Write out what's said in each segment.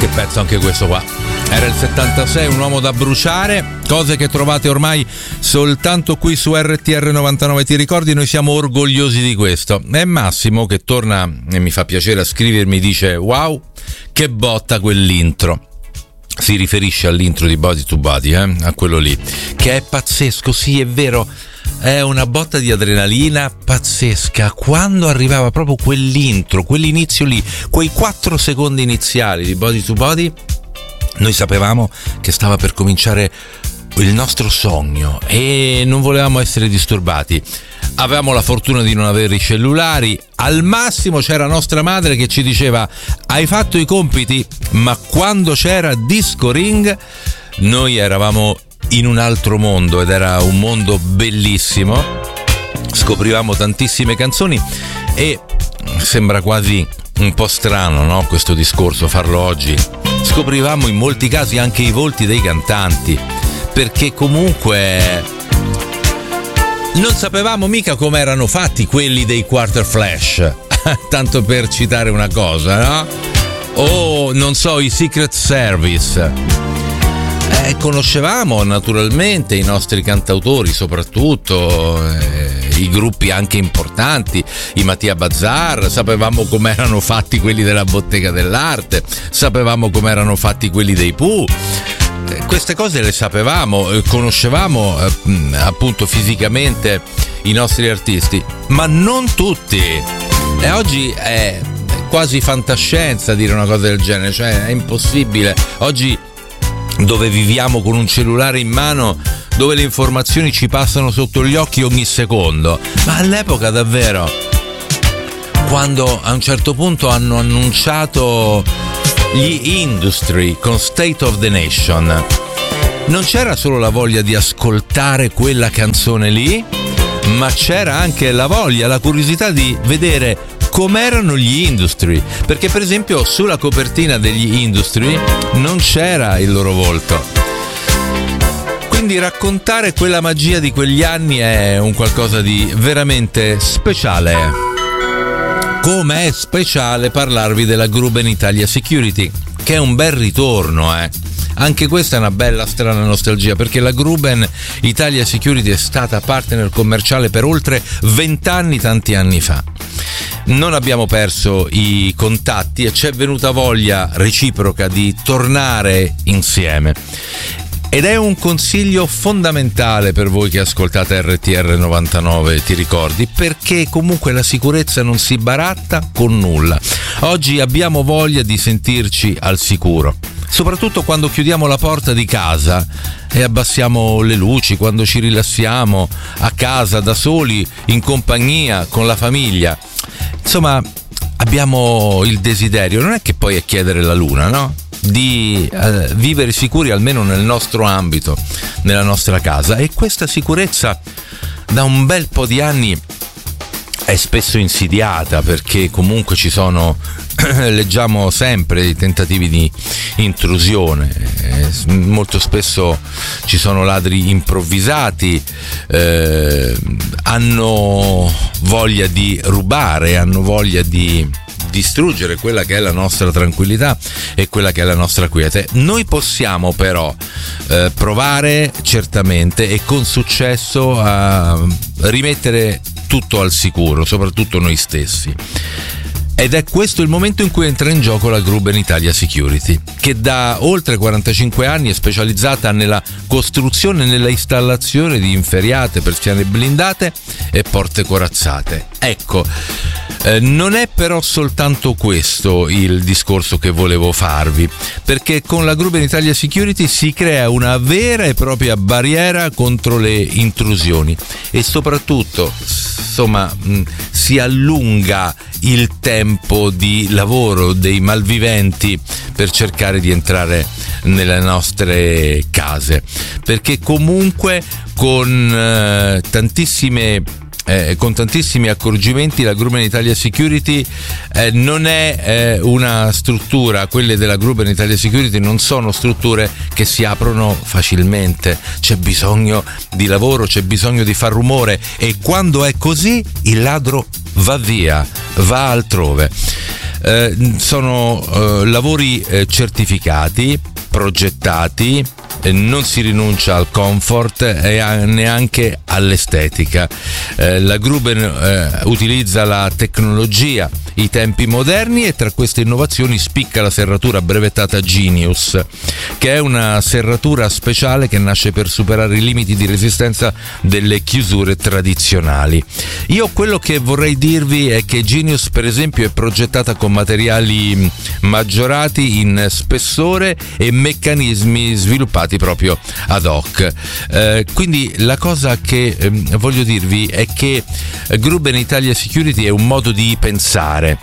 Che pezzo anche questo qua. Era il 76, Un uomo da bruciare, cose che trovate ormai soltanto qui su RTR 99. Ti ricordi? Noi siamo orgogliosi di questo. È Massimo che torna e mi fa piacere a scrivermi, dice: wow, che botta quell'intro. Si riferisce all'intro di Body to Body, a quello lì, che è pazzesco. Sì, è vero, è una botta di adrenalina pazzesca. Quando arrivava proprio quell'intro, quell'inizio lì, quei 4 secondi iniziali di Body to Body, noi sapevamo che stava per cominciare il nostro sogno e non volevamo essere disturbati. Avevamo la fortuna di non avere i cellulari, al massimo c'era nostra madre che ci diceva: hai fatto i compiti? Ma quando c'era Disco Ring noi eravamo in un altro mondo ed era un mondo bellissimo. Scoprivamo tantissime canzoni e sembra quasi un po' strano, no? Questo discorso, farlo oggi. Scoprivamo in molti casi anche i volti dei cantanti, perché comunque non sapevamo mica come erano fatti quelli dei Quarter Flash, tanto per citare una cosa, no? O non so, i Secret Service. Conoscevamo naturalmente i nostri cantautori, soprattutto i gruppi anche importanti, i Mattia Bazzar, sapevamo come erano fatti quelli della Bottega dell'Arte, sapevamo come erano fatti quelli dei Pooh. Queste cose le sapevamo, conoscevamo appunto fisicamente i nostri artisti, ma non tutti. E oggi è quasi fantascienza dire una cosa del genere, cioè è impossibile. Oggi, dove viviamo con un cellulare in mano, dove le informazioni ci passano sotto gli occhi ogni secondo, ma all'epoca davvero, quando a un certo punto hanno annunciato gli Industry con State of the Nation, non c'era solo la voglia di ascoltare quella canzone lì, ma c'era anche la voglia, la curiosità di vedere com'erano gli Industry, perché per esempio sulla copertina degli Industry non c'era il loro volto. Quindi raccontare quella magia di quegli anni è un qualcosa di veramente speciale. Come è speciale parlarvi della Gruben Italia Security, che è un bel ritorno, Anche questa è una bella strana nostalgia, perché la Gruben Italia Security è stata partner commerciale per oltre 20 anni, tanti anni fa. Non abbiamo perso i contatti e ci è venuta voglia reciproca di tornare insieme. Ed è un consiglio fondamentale per voi che ascoltate RTR 99, ti ricordi? Perché comunque la sicurezza non si baratta con nulla. Oggi abbiamo voglia di sentirci al sicuro, soprattutto quando chiudiamo la porta di casa e abbassiamo le luci, quando ci rilassiamo a casa da soli, in compagnia, con la famiglia. Insomma, abbiamo il desiderio, non è che poi è chiedere la luna, no? Di vivere sicuri almeno nel nostro ambito, nella nostra casa. E questa sicurezza da un bel po' di anni è spesso insidiata, perché comunque ci sono, leggiamo sempre dei tentativi di intrusione, molto spesso ci sono ladri improvvisati, hanno voglia di rubare, hanno voglia di distruggere quella che è la nostra tranquillità e quella che è la nostra quiete. Noi possiamo però provare certamente e con successo a rimettere tutto al sicuro, soprattutto noi stessi. Ed è questo il momento in cui entra in gioco la Gruben Italia Security, che da oltre 45 anni è specializzata nella costruzione e nella installazione di inferriate, persiane blindate e porte corazzate. Ecco, non è però soltanto questo il discorso che volevo farvi, perché con la Gruben Italia Security si crea una vera e propria barriera contro le intrusioni e soprattutto, insomma, si allunga il tempo di lavoro dei malviventi per cercare di entrare nelle nostre case, perché comunque con tantissimi accorgimenti la Gruben Italia Security non è una struttura, quelle della Gruben Italia Security non sono strutture che si aprono facilmente, c'è bisogno di lavoro, c'è bisogno di far rumore e quando è così il ladro va via, va altrove. Sono lavori certificati, progettati, non si rinuncia al comfort e neanche all'estetica. La Gruben utilizza la tecnologia, i tempi moderni, e tra queste innovazioni spicca la serratura brevettata Genius, che è una serratura speciale che nasce per superare i limiti di resistenza delle chiusure tradizionali. Io quello che vorrei dirvi è che Genius, per esempio, è progettata con materiali maggiorati in spessore e meccanismi sviluppati proprio ad hoc. Quindi la cosa che voglio dirvi è che Gruben Italia Security è un modo di pensare,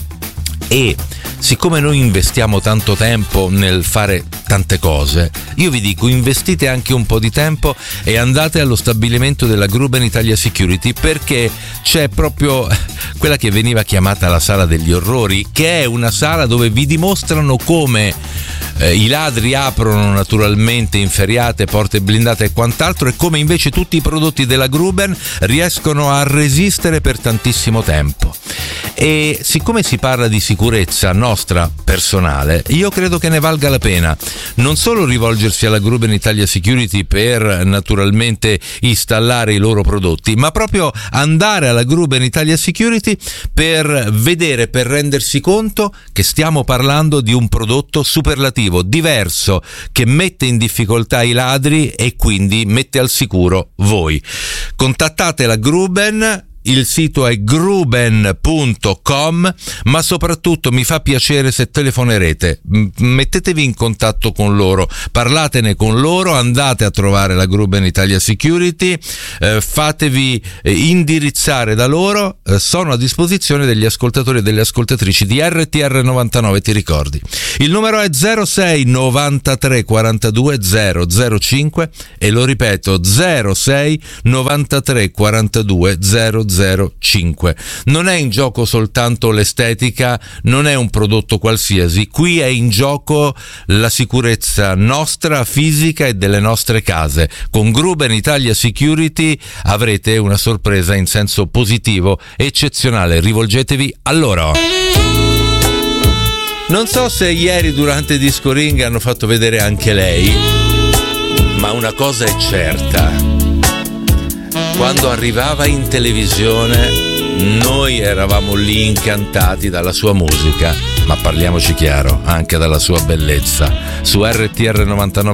e siccome noi investiamo tanto tempo nel fare tante cose, io vi dico, investite anche un po' di tempo e andate allo stabilimento della Gruben Italia Security, perché c'è proprio quella che veniva chiamata la sala degli orrori, che è una sala dove vi dimostrano come i ladri aprono naturalmente inferriate, porte blindate e quant'altro, e come invece tutti i prodotti della Gruben riescono a resistere per tantissimo tempo. E siccome si parla di sicurezza nostra personale, io credo che ne valga la pena non solo rivolgersi alla Gruben Italia Security per naturalmente installare i loro prodotti, ma proprio andare alla Gruben Italia Security per vedere, per rendersi conto che stiamo parlando di un prodotto superlativo, diverso, che mette in difficoltà i ladri e quindi mette al sicuro voi. Contattate la Gruben. Il sito è gruben.com, ma soprattutto mi fa piacere se telefonerete, mettetevi in contatto con loro, parlatene con loro, andate a trovare la Gruben Italia Security, fatevi indirizzare da loro, sono a disposizione degli ascoltatori e delle ascoltatrici di RTR 99, ti ricordi? Il numero è 06 93 42 005 e lo ripeto, 06 93 42 005. Non è in gioco soltanto l'estetica, non è un prodotto qualsiasi, qui è in gioco la sicurezza nostra, fisica e delle nostre case. Con Gruben Italia Security avrete una sorpresa in senso positivo eccezionale, rivolgetevi a loro. Non so se ieri durante Disco Ring hanno fatto vedere anche lei, ma una cosa è certa: quando arrivava in televisione noi eravamo lì incantati dalla sua musica, ma parliamoci chiaro, anche dalla sua bellezza. Su RTR 99